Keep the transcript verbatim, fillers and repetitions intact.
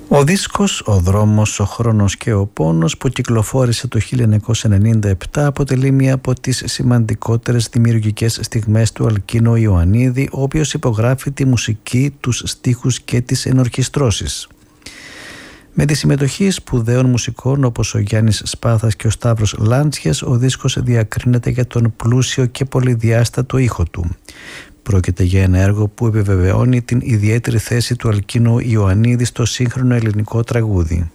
Ο δίσκος «Ο δρόμος, ο χρόνος και ο πόνος» που κυκλοφόρησε το χίλια εννιακόσια ενενήντα επτά αποτελεί μία από τις σημαντικότερες δημιουργικές στιγμές του Αλκίνο Ιωαννίδη, ο οποίος υπογράφει τη μουσική, τους στίχους και τις ενορχιστρώσεις. Με τη συμμετοχή σπουδαίων μουσικών όπως ο Γιάννης Σπάθας και ο Σταύρος Λάντσιας, ο δίσκος διακρίνεται για τον πλούσιο και πολυδιάστατο ήχο του. Πρόκειται για ένα έργο που επιβεβαιώνει την ιδιαίτερη θέση του Αλκίνου Ιωαννίδη στο σύγχρονο ελληνικό τραγούδι.